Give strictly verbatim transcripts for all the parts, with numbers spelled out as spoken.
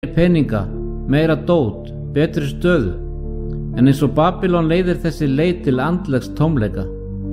peninga, meira dót, betri stöðu. En eins og Babylon leiðir þessi leið til andlegs tómleika.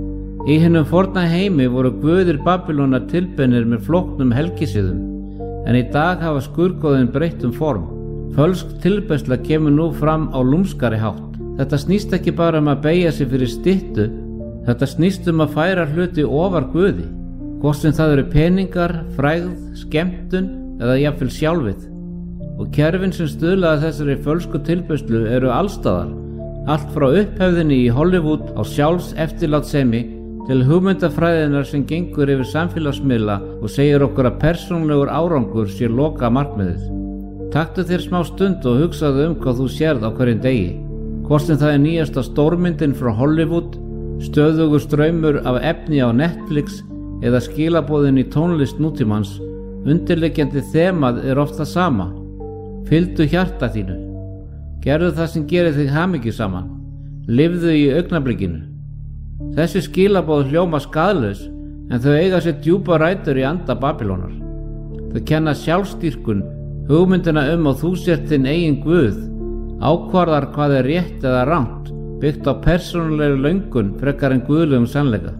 Í hinum forna heimi voru guðir Babylónar tilbeinir með flóknum helgisiðum, en í dag hafa skurgoðin breytt um form. Fölsk tilbeiðsla kemur nú fram á lúmskari hátt. Þetta snýst ekki bara um að beygja sig fyrir styttu, þetta snýst um að færa hluti ofar guði, hvort sem það eru peningar, frægð, skemmtun eða jafnvel sjálfið. Og kerfin sem stuðlaði þessari fölsku tilbeiðslu eru allstaðar, allt frá upphefðinni í Hollywood á sjálfs eftirlátssemi til hugmyndafræðinar sem gengur yfir samfélagsmiðla og segir okkur að persónulegur árangur sé loka markmiðið. Taktu þér smá stund og hugsaðu um hvað þú sérð á hverjum degi. Hvort sem það er nýjasta stórmyndin frá Hollywood, stöðugur straumur af efni á Netflix eða skilaboðin í tónlist nútímans, undirliggjandi þemað er oft það sama. Fylgdu hjarta þínu. Gerðu það sem gerir þig hamingjusaman. Lifðu í augnablikinu. Þessi skilaboð hljóma skaðlaus, en þau eiga sér djúpa rætur í anda Babylónar. Þau kenna sjálfstýrkun, hugmyndina um að þú sért þinn eigin guð, ákvarðar hvað er rétt eða rangt, byggt á persónulegri löngun frekar en guðlegum sannleika.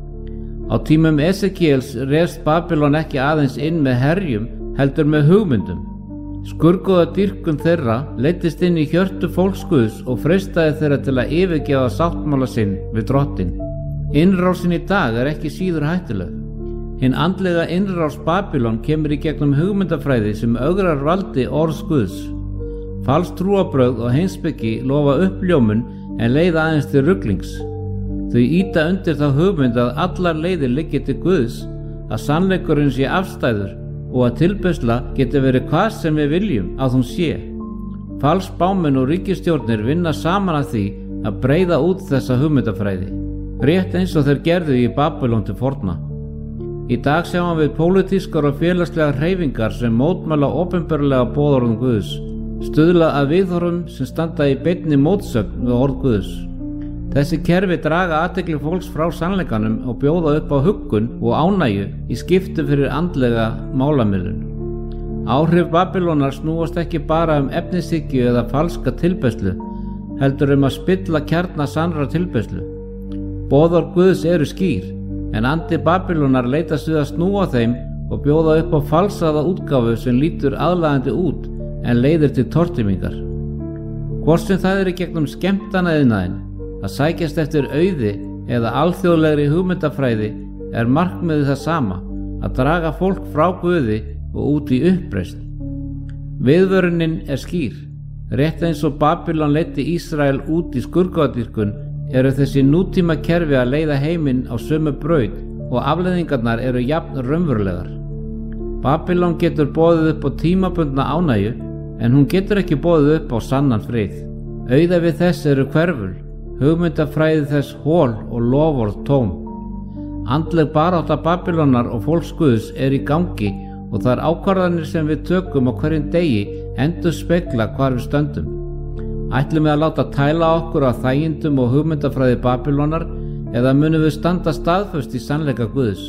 Á tímum Esekíels réðst Babylon ekki aðeins inn með herjum, heldur með hugmyndum. Skurgoða dýrkun þeirra leiddist inn í hjörtu fólksguðs og freistaði þeirra til að yfirgefa sáttmála sinn við drottinn. Innrásin í dag er ekki síður hættuleg. Hinn andlega innrás Babylon kemur í gegnum hugmyndafræði sem ögrar valdi orðs Guðs. Falsk trúarbrögð og heimspeki lofa uppljómun en leiða aðeins til ruglings. Þau ýta undir þá hugmynd að allar leiðir liggi til Guðs, að sannleikurinn sé afstæður og að tilbeiðsla geti verið hvað sem við viljum að hún sé. Falsk spámenn og ríkisstjórnir vinna saman að því að breiða út þessa hugmyndafræði, rétt eins og þeir gerðu í Babylon til forna. Í dag sjáum við pólitískar og félagslegar hreyfingar sem mótmæla opinberlega boðorðum Guðs, stuðla að viðhorfum sem standa í beinni mótsögn við orð Guðs. Þessi kerfi draga athygli fólks frá sannleikanum og bjóða upp á huggun og ánægju í skiptu fyrir andlega málamiðlun. Áhrif Babylónar snúast ekki bara um efnishyggju eða falska tilbeiðslu, heldur um að spilla kjarna sannra tilbeiðslu. Boðorð Guðs eru skýr, en andi Babylónar leitast við að snúa þeim og bjóða upp á falsaða útgáfu sem lítur aðlaðandi út en leiðir til tortímingar. Hvort sem það er í gegnum skemmtanaðinaðinn, að sækjast eftir auði eða alþjóðlegri hugmyndafræði er markmiðið það sama, að draga fólk frá Guði og út í uppreisn. Viðvörunin er skýr. Rétt eins og Babylon leiddi Ísrael út í skurgoðadýrkun eru þessi nútíma kerfi að leiða heiminn á sömu braut og afleiðingarnar eru jafn raunverulegar. Babylon getur boðið upp á tímabundna ánægju, en hún getur ekki boðið upp á sannan frið. Auðæfi þess eru hverful, hugmyndafræði þess hol og loforð tóm. Andleg barátta Babylónar og fólks Guðs er í gangi og þær ákvarðanir sem við tökum á hverjum degi endurspegla hvar við stöndum. Ætlum við að láta tæla okkur á þægindum og hugmyndafræði Babylónar eða munum við standa staðföst í sannleika Guðs?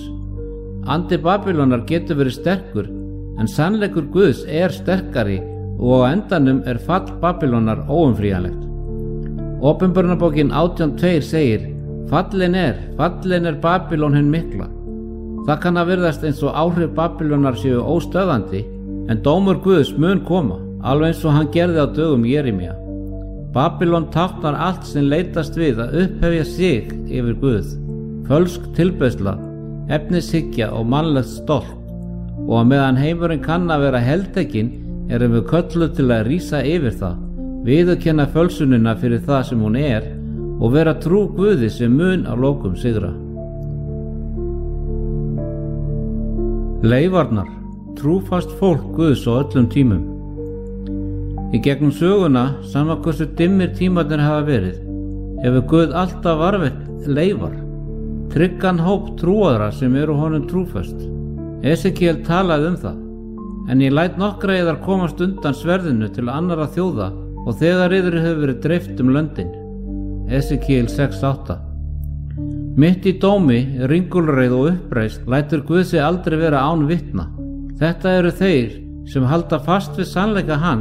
Andi Babylónar getur verið sterkur, en sannleikur Guðs er sterkari og á endanum er fall Babylónar óumflýjanlegt. Opinberunarbókin átján tveir segir: Fallin er, fallin er Babylon hin mikla. Það kann að virðast eins og áhrif Babylónar séu óstöðandi, en dómur Guðs mun koma, alveg eins og hann gerði á dögum Jeremía. Babylon táknar allt sem leitast við að upphefja sig yfir Guð, fölsk tilbeiðsla, efnishyggja og mannlegt stolt, og að meðan heimurinn kann að vera heltekinn erum við kölluð til að rísa yfir það, viðurkenna fölsunina fyrir það sem hún er og vera trú Guði sem mun að lokum sigra. Leifarnar, trúfast fólk Guðs á öllum tímum. Í gegnum söguna, sama hversu dimmir tímarnir hafa verið, hefur Guð alltaf varðveitt leifar, tryggan hóp trúaðra sem eru honum trúföst. Esekíel talaði um það, en ég læt nokkra yðar komast undan sverðinu til annarra þjóða og þegar yður hefur verið dreift um löndin. Esekíel sex átta. Mitt í dómi, ringulreið og uppreist lætur Guð sig aldrei vera án vitna. Þetta eru þeir sem halda fast við sannleika hans